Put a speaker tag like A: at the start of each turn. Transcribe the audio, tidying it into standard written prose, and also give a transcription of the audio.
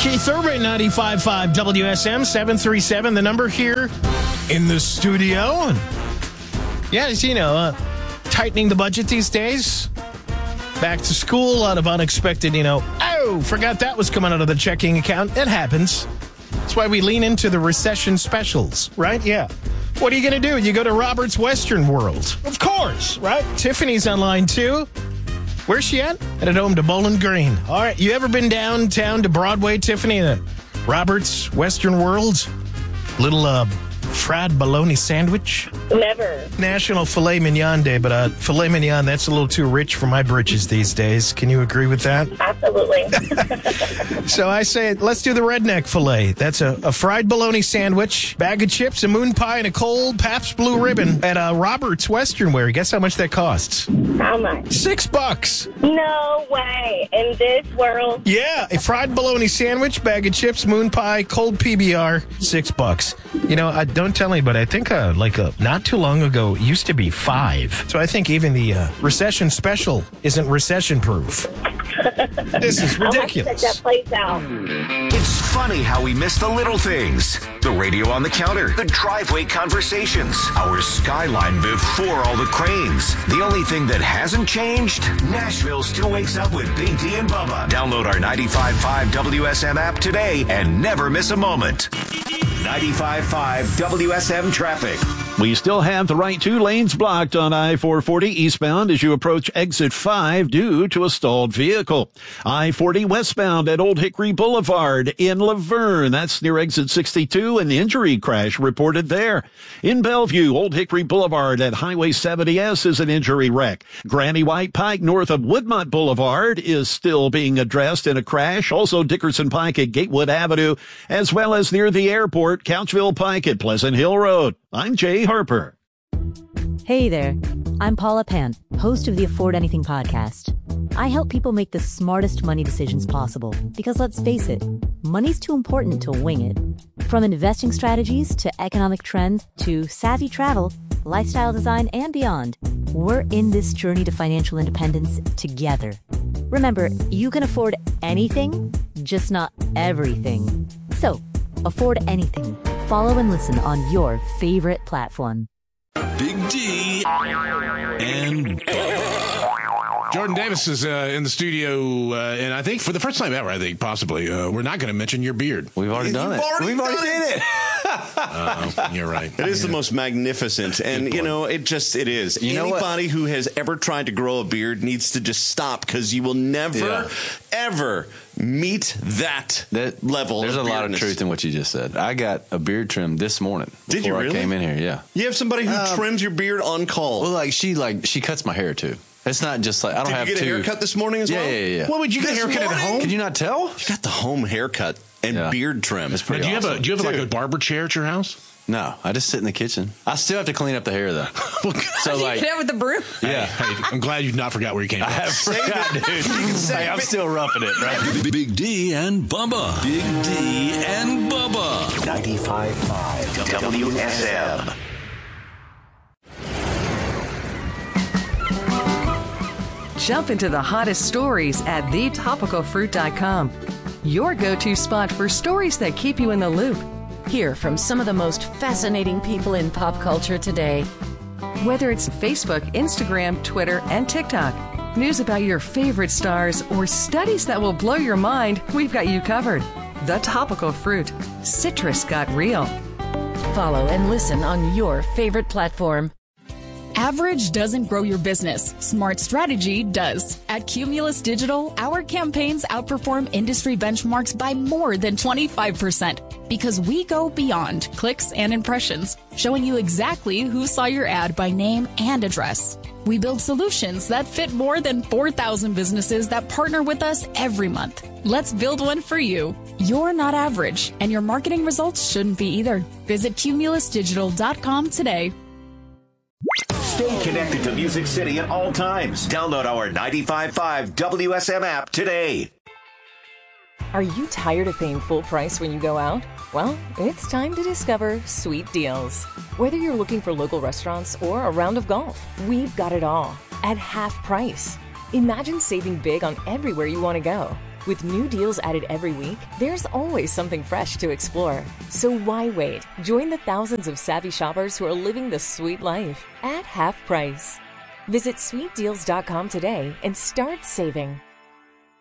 A: Keith Urban, 95.5 WSM, 737, the number here in the studio. Yeah, as you know, tightening the budget these days. Back to school, a lot of unexpected, forgot that was coming out of the checking account. It happens. That's why we lean into the recession specials, right? Yeah. What are you going to do? You go to Robert's Western World. Of course, right? Tiffany's online, too. Where's she at? Headed home to Bowling Green. All right, you ever been downtown to Broadway, Tiffany? Robert's Western World? Little fried bologna sandwich?
B: Never.
A: National Filet Mignon Day, but filet mignon, that's a little too rich for my britches these days. Can you agree with that?
B: Absolutely.
A: So I say, let's do the redneck filet. That's a fried bologna sandwich, bag of chips, a moon pie, and a cold Pabst Blue Ribbon at Robert's Western Wear. Guess how much that costs?
B: How much?
A: $6.
B: No way. In this world?
A: Yeah, a fried bologna sandwich, bag of chips, moon pie, cold PBR, $6. Don't tell anybody. I think not too long ago, it used to be $5. So I think even the recession special isn't recession-proof. This is ridiculous.
B: I'll have to check that place out.
C: It's funny how we miss the little things. The radio on the counter, the driveway conversations, our skyline before all the cranes. The only thing that hasn't changed? Nashville still wakes up with Big D and Bubba. Download our 95.5 WSM app today and never miss a moment. 95.5 WSM traffic.
D: We still have the right 2 lanes blocked on I-440 eastbound as you approach exit 5 due to a stalled vehicle. I-40 westbound at Old Hickory Boulevard in Laverne. That's near exit 62 and the injury crash reported there. In Bellevue, Old Hickory Boulevard at Highway 70S is an injury wreck. Granny White Pike north of Woodmont Boulevard is still being addressed in a crash. Also Dickerson Pike at Gatewood Avenue, as well as near the airport, Couchville Pike at Pleasant Hill Road. I'm Jay Harper.
E: Hey there, I'm Paula Pan, host of the Afford Anything podcast. I help people make the smartest money decisions possible because let's face it, money's too important to wing it. From investing strategies to economic trends to savvy travel, lifestyle design, and beyond, we're in this journey to financial independence together. Remember, you can afford anything, just not everything. So, afford anything. Follow and listen on your favorite platform.
F: Big D and
G: Jordan Davis is in the studio, and I think for the first time ever, possibly, we're not going to mention your beard.
H: We've already done it.
F: We've already did
G: it. You're right.
F: It is the most magnificent, and it is. Anybody who has ever tried to grow a beard needs to just stop, because you will never, ever meet that level.
H: There's
F: of
H: a lot of truth in what you just said. I got a beard trim this morning.
F: Did you really?
H: I came in here, yeah.
F: You have somebody who trims your beard on call.
H: Well, she cuts my hair too. It's not just like I don't have to.
F: Did you get a haircut this morning as well?
H: Yeah.
G: What would you get a haircut at home?
H: Can you not tell?
F: You got the home haircut and beard trim.
H: It's pretty
G: awesome. Do you have like a barber chair at your house?
H: No, I just sit in the kitchen. I still have to clean up the hair though.
I: So you get with the broom.
H: Yeah.
G: Hey, I'm glad you not forgot where you came from.
H: I have forgot, dude. Hey, I'm still roughing it, right?
F: Big D and Bubba. Big D and Bubba.
C: 95.5 WSM.
I: Jump into the hottest stories at thetopicalfruit.com. Your go-to spot for stories that keep you in the loop. Hear from some of the most fascinating people in pop culture today. Whether it's Facebook, Instagram, Twitter, and TikTok, news about your favorite stars, or studies that will blow your mind, we've got you covered. The Topical Fruit. Citrus got real. Follow and listen on your favorite platform.
J: Average doesn't grow your business. Smart strategy does. At Cumulus Digital, our campaigns outperform industry benchmarks by more than 25% because we go beyond clicks and impressions, showing you exactly who saw your ad by name and address. We build solutions that fit more than 4,000 businesses that partner with us every month. Let's build one for you. You're not average, and your marketing results shouldn't be either. Visit cumulusdigital.com today.
C: Stay connected to Music City at all times. Download our 95.5 WSM app today.
K: Are you tired of paying full price when you go out? Well, it's time to discover Sweet Deals. Whether you're looking for local restaurants or a round of golf, we've got it all at half price. Imagine saving big on everywhere you want to go. With new deals added every week, there's always something fresh to explore. So why wait? Join the thousands of savvy shoppers who are living the sweet life at half price. Visit sweetdeals.com today and start saving.